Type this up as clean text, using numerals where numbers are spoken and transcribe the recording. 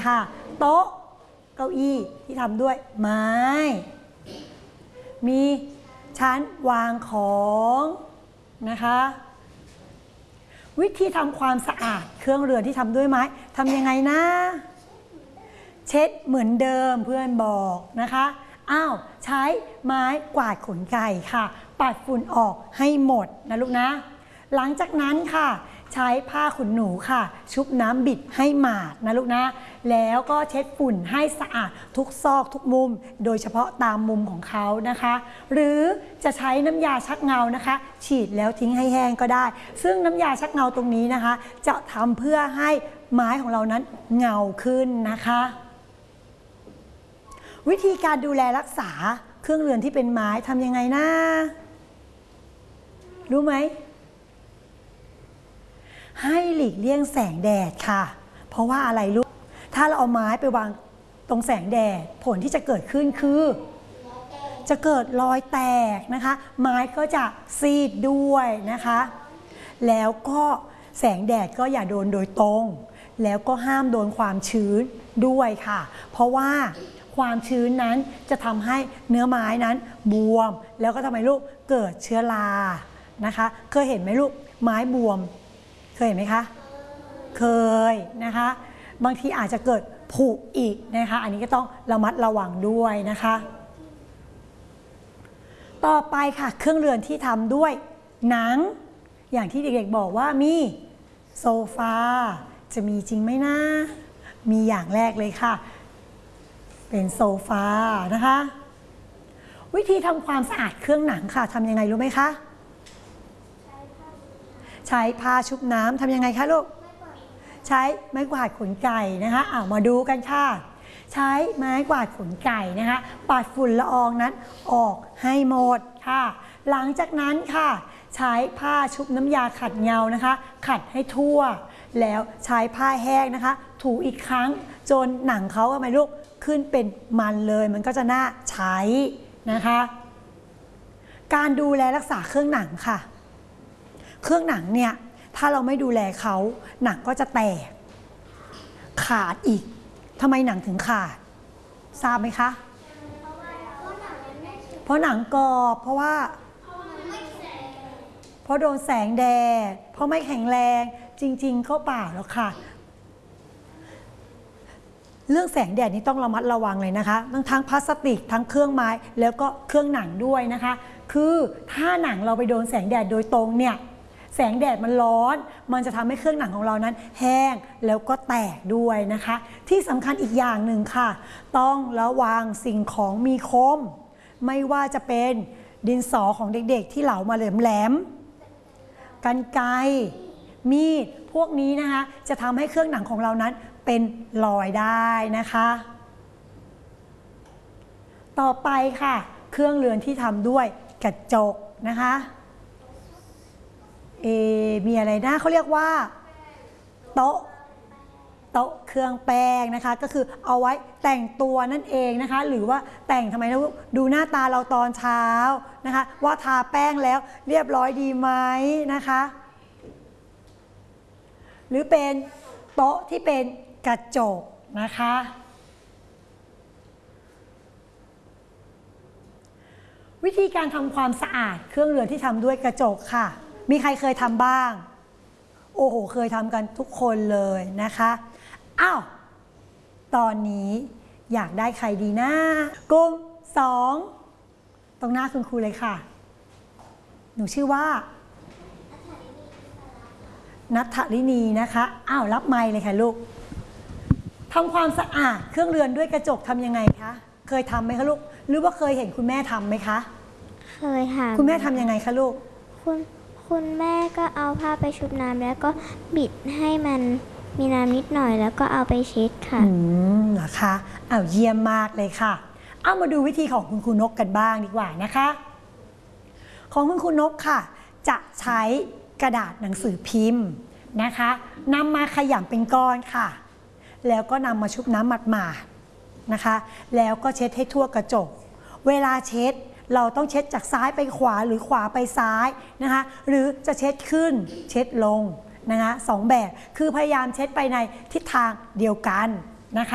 ค่ะโต๊ะเก้าอี้ที่ทำด้วยไม้มีชั้นวางของนะคะวิธีทำความสะอาดเครื่องเรือนที่ทำด้วยไม้ทำยังไงนะเช็ดเหมือนเดิมเพื่อนบอกนะคะใช้ไม้กวาดขนไก่ค่ะปัดฝุ่นออกให้หมดนะลูกนะหลังจากนั้นค่ะใช้ผ้าขนหนูค่ะชุบน้ำบิดให้หมาดนะลูกนะแล้วก็เช็ดฝุ่นให้สะอาดทุกซอกทุกมุมโดยเฉพาะตามมุมของเขานะคะหรือจะใช้น้ำยาชักเงานะคะฉีดแล้วทิ้งให้แห้งก็ได้ซึ่งน้ำยาชักเงาตรงนี้นะคะจะทำเพื่อให้ไม้ของเรานั้นเงาขึ้นนะคะวิธีการดูแลรักษาเครื่องเรือนที่เป็นไม้ทำยังไงนะรู้ไหมให้หลีกเลี่ยงแสงแดดค่ะเพราะว่าอะไรลูกถ้าเราเอาไม้ไปวางตรงแสงแดดผลที่จะเกิดขึ้นคือจะเกิดรอยแตกนะคะไม้ก็จะซีดด้วยนะคะแล้วก็แสงแดดก็อย่าโดนโดยตรงแล้วก็ห้ามโดนความชื้นด้วยค่ะเพราะว่าความชื้นนั้นจะทำให้เนื้อไม้นั้นบวมแล้วก็ทำให้ลูกเกิดเชื้อรานะคะเคยเห็นไหมลูกไม้บวมเคยเห็นไหมคะเคยนะคะบางทีอาจจะเกิดผุอีกนะคะอันนี้ก็ต้องระมัดระวังด้วยนะคะต่อไปค่ะเครื่องเรือนที่ทำด้วยหนังอย่างที่เด็กๆบอกว่ามีโซฟาจะมีจริงไหมนะมีอย่างแรกเลยค่ะเป็นโซฟานะคะวิธีทำความสะอาดเครื่องหนังค่ะทำยังไงรู้ไหมคะใช้ผ้าชุบน้ำทำยังไงคะลูกใช้ไม้กวาดขนไก่นะคะมาดูกันค่ะใช้ไม้กวาดขนไก่นะคะปัดฝุ่นละอองนั้นออกให้หมดค่ะหลังจากนั้นค่ะใช้ผ้าชุบน้ำยาขัดเงานะคะขัดให้ทั่วแล้วใช้ผ้าแห้งนะคะถูอีกครั้งจนหนังเขาทำไมลูกขึ้นเป็นมันเลยมันก็จะน่าใช้นะคะการดูแลรักษาเครื่องหนังค่ะเครื่องหนังเนี่ยถ้าเราไม่ดูแลเขาหนังก็จะแตกขาดอีกทำไมหนังถึงขาดทราบไหมคะเพราะหนังกรอบเพราะโดนแสงแดดเพราะไม่แข็งแรงจริงๆก็เปล่าแล้วค่ะเรื่องแสงแดดนี้ต้องระมัดระวังเลยนะคะทั้งพลาสติกทั้งเครื่องไม้แล้วก็เครื่องหนังด้วยนะคะคือถ้าหนังเราไปโดนแสงแดดโดยตรงเนี่ยแสงแดดมันร้อนมันจะทำให้เครื่องหนังของเรานั้นแห้งแล้วก็แตกด้วยนะคะที่สำคัญอีกอย่างหนึ่งค่ะต้องระวังสิ่งของมีคมไม่ว่าจะเป็นดินสอของเด็กๆที่เหลามาแหลมๆกรรไกรมีดพวกนี้นะคะจะทำให้เครื่องหนังของเรานั้นเป็นรอยได้นะคะต่อไปค่ะเครื่องเรือนที่ทำด้วยกระจกนะคะมีอะไรนะเขาเรียกว่าโต๊ะเครื่องแป้งนะคะก็คือเอาไว้แต่งตัวนั่นเองนะคะหรือว่าแต่งทำไมนะดูหน้าตาเราตอนเช้านะคะว่าทาแป้งแล้วเรียบร้อยดีไหมนะคะหรือเป็นโต๊ะที่เป็นกระจกนะคะวิธีการทำความสะอาดเครื่องเรือนที่ทำด้วยกระจกค่ะมีใครเคยทำบ้างโอ้โหเคยทำกันทุกคนเลยนะคะตอนนี้อยากได้ใครดีนะกลุ่ม2ตรงหน้าคุณครูเลยค่ะหนูชื่อว่าณัฐลินีนะคะรับไมค์เลยค่ะลูกทำความสะอาดเครื่องเรือนด้วยกระจกทำยังไงคะเคยทำไหมคะลูกหรือว่าเคยเห็นคุณแม่ทำไหมคะเคยค่ะคุณแม่ทำยังไงคะลูกคุณแม่ก็เอาผ้าไปชุบน้ำแล้วก็บิดให้มันมีน้ำนิดหน่อยแล้วก็เอาไปเช็ดค่ะเหรอคะเยี่ยมมากเลยค่ะมาดูวิธีของคุณครูนกกันบ้างดีกว่านะคะของคุณครูนกค่ะจะใช้กระดาษหนังสือพิมพ์นะคะนำมาขยำเป็นก้อนค่ะแล้วก็นำมาชุบน้ำหมาดๆนะคะแล้วก็เช็ดให้ทั่วกระจกเวลาเช็ดเราต้องเช็ดจากซ้ายไปขวาหรือขวาไปซ้ายนะคะหรือจะเช็ดขึ้นเช็ดลงนะคะ2แบบคือพยายามเช็ดไปในทิศทางเดียวกัน